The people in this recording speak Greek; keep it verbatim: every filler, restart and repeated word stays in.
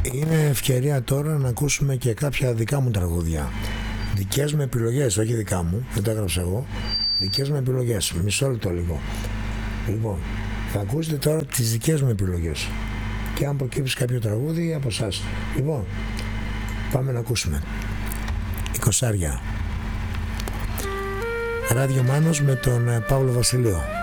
Είναι ευκαιρία τώρα να ακούσουμε και κάποια δικά μου τραγούδια. Δικές μου επιλογές, όχι δικά μου, δεν τα έγραψα εγώ. Δικές μου επιλογές, μισό λεπτό λίγο. Λοιπόν, θα ακούσετε τώρα τις δικές μου επιλογές. Και αν προκύψει κάποιο τραγούδι από εσάς. Λοιπόν, πάμε να ακούσουμε. Εικοσάρια. Ράδιο Μάνος με τον Παύλο Βασιλείο.